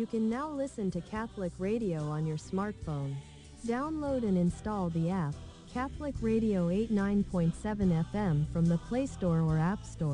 can now listen to Catholic Radio on your smartphone. Download and install the app, Catholic Radio 89.7 FM from the Play Store or App Store.